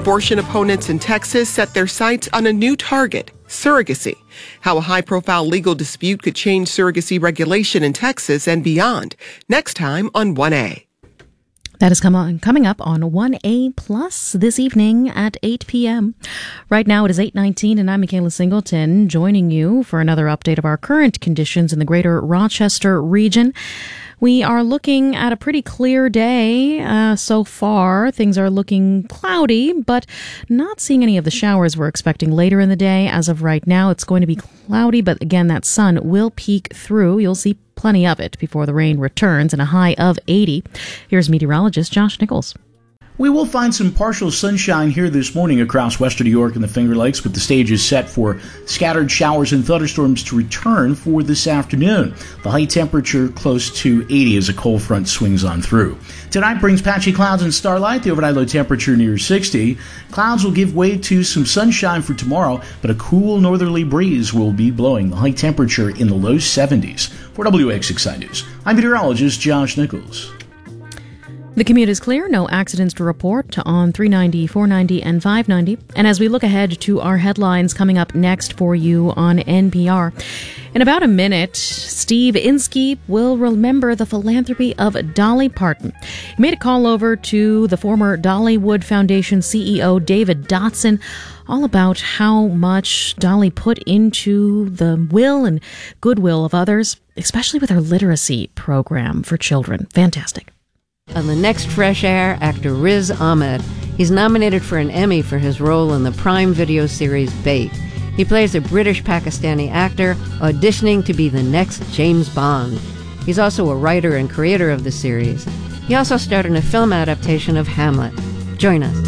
Abortion opponents in Texas set their sights on a new target, surrogacy. How a high-profile legal dispute could change surrogacy regulation in Texas and beyond. Next time on 1A. That is coming up on 1A Plus this evening at 8 p.m. Right now it is 8:19 and I'm Michaela Singleton joining you for another update of our current conditions in the greater Rochester region. We are looking at a pretty clear day so far. Things are looking cloudy, but not seeing any of the showers we're expecting later in the day. As of right now, it's going to be cloudy, but again, that sun will peek through. You'll see plenty of it before the rain returns and a high of 80. Here's meteorologist Josh Nichols. We will find some partial sunshine here this morning across western New York and the Finger Lakes, but the stage is set for scattered showers and thunderstorms to return for this afternoon. The high temperature close to 80 as a cold front swings on through. Tonight brings patchy clouds and starlight, the overnight low temperature near 60. Clouds will give way to some sunshine for tomorrow, but a cool northerly breeze will be blowing, the high temperature in the low 70s. For WXXI News, I'm meteorologist Josh Nichols. The commute is clear, no accidents to report on 390, 490, and 590. And as we look ahead to our headlines coming up next for you on NPR, in about a minute, Steve Inskeep will remember the philanthropy of Dolly Parton. He made a call over to the former Dollywood Foundation CEO David Dotson, all about how much Dolly put into the will and goodwill of others, especially with her literacy program for children. Fantastic. On the next Fresh Air, actor Riz Ahmed. He's nominated for an Emmy for his role in the Prime Video series Bait. He plays a British-Pakistani actor auditioning to be the next James Bond. He's also a writer and creator of the series. He also starred in a film adaptation of Hamlet. Join us.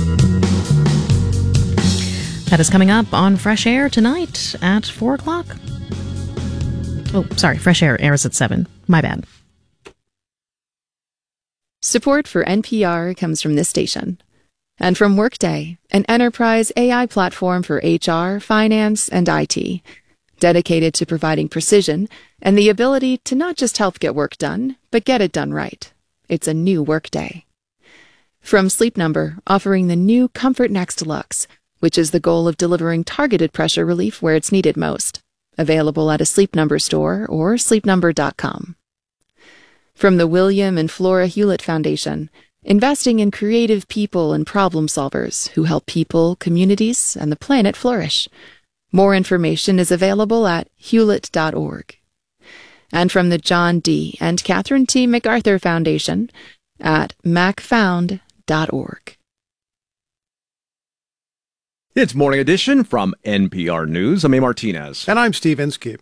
That is coming up on Fresh Air tonight at 4 o'clock. Oh, sorry, Fresh Air airs at 7. My bad. Support for NPR comes from this station and from Workday, an enterprise AI platform for HR, finance, and IT, dedicated to providing precision and the ability to not just help get work done, but get it done right. It's a new Workday. From Sleep Number, offering the new Comfort Next Luxe, which is the goal of delivering targeted pressure relief where it's needed most. Available at a Sleep Number store or sleepnumber.com. From the William and Flora Hewlett Foundation, investing in creative people and problem solvers who help people, communities, and the planet flourish. More information is available at hewlett.org. And from the John D. and Catherine T. MacArthur Foundation at macfound.org. It's Morning Edition from NPR News. I'm A. Martinez. And I'm Steve Inskeep.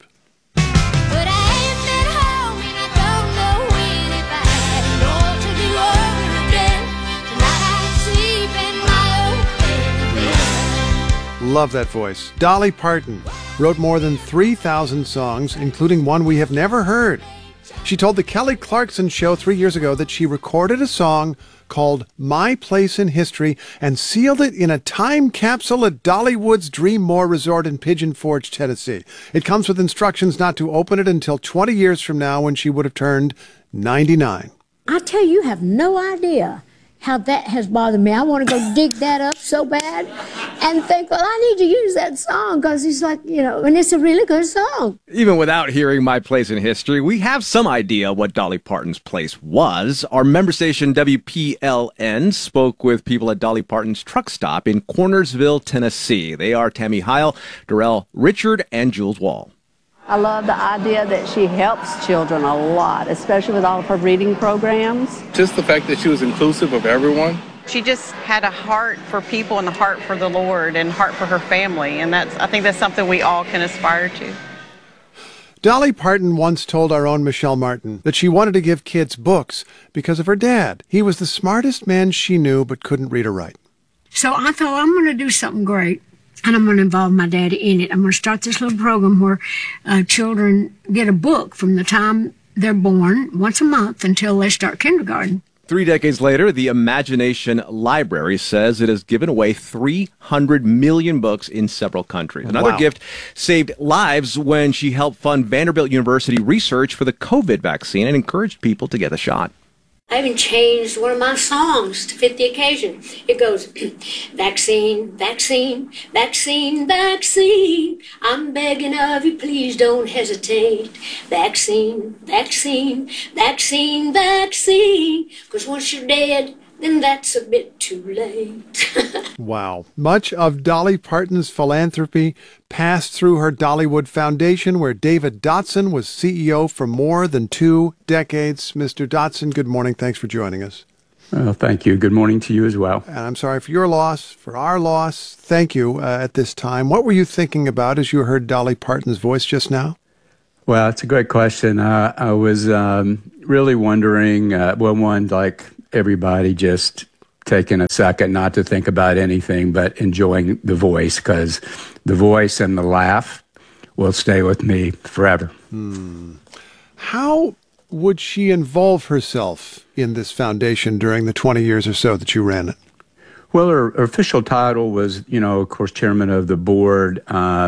Love that voice. Dolly Parton wrote more than 3,000 songs, including one we have never heard. She told the Kelly Clarkson Show 3 years ago that she recorded a song called My Place in History and sealed it in a time capsule at Dollywood's Dream More Resort in Pigeon Forge, Tennessee. It comes with instructions not to open it until 20 years from now when she would have turned 99. I tell you, you have no idea how that has bothered me. I want to go dig that up so bad and think, well, I need to use that song because it's like, and it's a really good song. Even without hearing My Place in History, we have some idea what Dolly Parton's place was. Our member station WPLN spoke with people at Dolly Parton's truck stop in Cornersville, Tennessee. They are Tammy Heil, Darrell Richard, and Jules Wall. I love the idea that she helps children a lot, especially with all of her reading programs. Just the fact that she was inclusive of everyone. She just had a heart for people and a heart for the Lord and heart for her family. And I think that's something we all can aspire to. Dolly Parton once told our own Michelle Martin that she wanted to give kids books because of her dad. He was the smartest man she knew but couldn't read or write. So I thought, I'm going to do something great. And I'm going to involve my daddy in it. I'm going to start this little program where children get a book from the time they're born, once a month, until they start kindergarten. 3 decades later, the Imagination Library says it has given away 300 million books in several countries. Another gift saved lives when she helped fund Vanderbilt University research for the COVID vaccine and encouraged people to get the shot. I even changed one of my songs to fit the occasion. It goes, vaccine, vaccine, vaccine, vaccine. I'm begging of you, please don't hesitate. Vaccine, vaccine, vaccine, vaccine. 'Cause once you're dead, then that's a bit too late. Wow. Much of Dolly Parton's philanthropy passed through her Dollywood Foundation, where David Dotson was CEO for more than 2 decades. Mr. Dotson, good morning. Thanks for joining us. Well, thank you. Good morning to you as well. And I'm sorry for your loss, for our loss. Thank you at this time. What were you thinking about as you heard Dolly Parton's voice just now? Well, it's a great question. I was really wondering, one, like everybody, just taking a second not to think about anything but enjoying the voice, because the voice and the laugh will stay with me forever. How would she involve herself in this foundation during the 20 years or so that you ran it? Well, her official title was, of course, chairman of the board.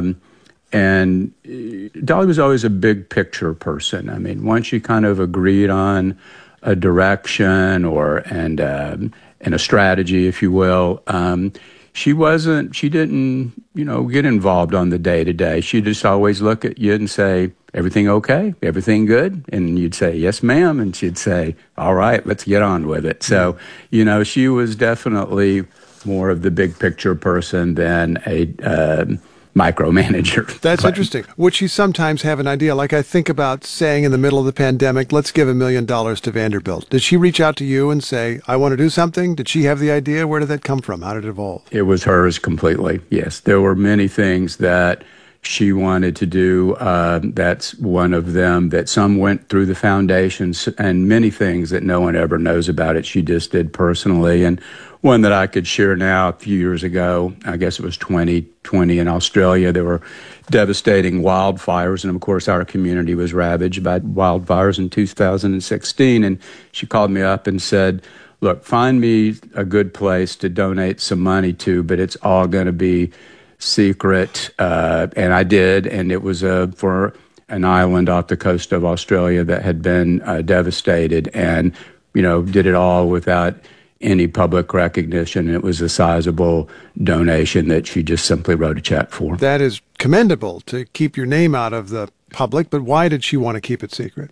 And Dolly was always a big picture person. I mean, once you kind of agreed on a direction and a strategy, if you will, she didn't, get involved on the day to day. She just always look at you and say, everything okay? Everything good? And you'd say, yes, ma'am. And she'd say, all right, let's get on with it. So, she was definitely more of the big picture person than a micromanager. That's interesting. Would she sometimes have an idea? Like I think about saying in the middle of the pandemic, let's give $1 million to Vanderbilt. Did she reach out to you and say, I want to do something? Did she have the idea? Where did that come from? How did it evolve? It was hers completely, yes. There were many things that she wanted to do. That's one of them, that some went through the foundations, and many things that no one ever knows about it she just did personally. And one that I could share now, a few years ago, I guess it was 2020 in Australia, there were devastating wildfires. And of course, our community was ravaged by wildfires in 2016. And she called me up and said, look, find me a good place to donate some money to, but it's all going to be secret. And I did. And it was for an island off the coast of Australia that had been devastated, and, did it all without any public recognition. It was a sizable donation that she just simply wrote a check for. That is commendable, to keep your name out of the public, but why did she want to keep it secret?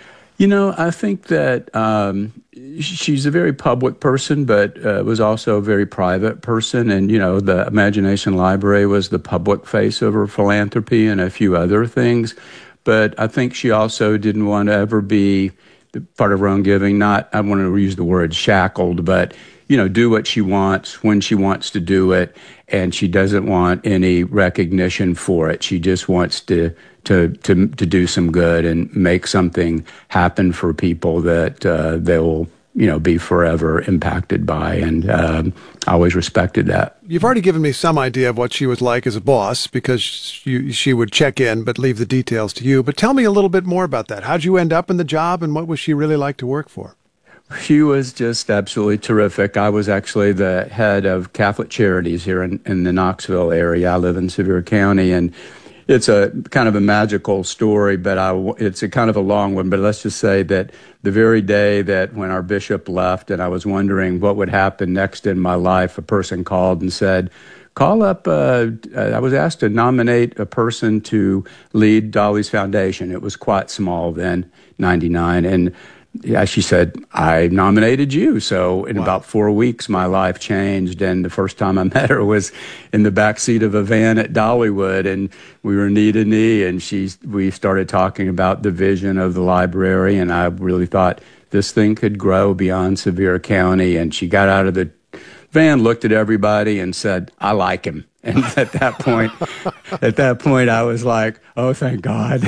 I think that she's a very public person, but was also a very private person. And, the Imagination Library was the public face of her philanthropy and a few other things. But I think she also didn't want to ever be part of her own giving, I want to use the word shackled, but, do what she wants when she wants to do it. And she doesn't want any recognition for it. She just wants to do some good and make something happen for people that they will, be forever impacted by. And I always respected that. You've already given me some idea of what she was like as a boss, because she would check in but leave the details to you. But tell me a little bit more about that. How'd you end up in the job, and what was she really like to work for? She was just absolutely terrific. I was actually the head of Catholic Charities here in the Knoxville area. I live in Sevier County, and it's a kind of a magical story, but it's a kind of a long one. But let's just say that the very day that when our bishop left and I was wondering what would happen next in my life, a person called and said, call up, I was asked to nominate a person to lead Dolly's foundation. It was quite small then, 99. And she said, I nominated you. So in about 4 weeks, my life changed. And the first time I met her was in the backseat of a van at Dollywood. And we were knee to knee. And we started talking about the vision of the library. And I really thought this thing could grow beyond Sevier County. And she got out of the van, looked at everybody, and said, I like him. And at that point, I was like, oh, thank God,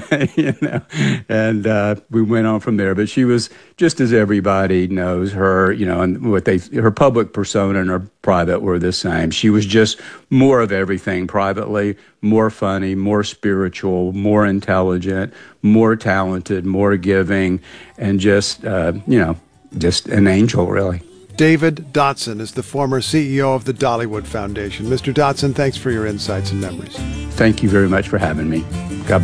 and we went on from there. But she was, just as everybody knows her, and her public persona and her private were the same. She was just more of everything privately, more funny, more spiritual, more intelligent, more talented, more giving, and just an angel, really. David Dotson is the former CEO of the Dollywood Foundation. Mr. Dotson, thanks for your insights and memories. Thank you very much for having me. God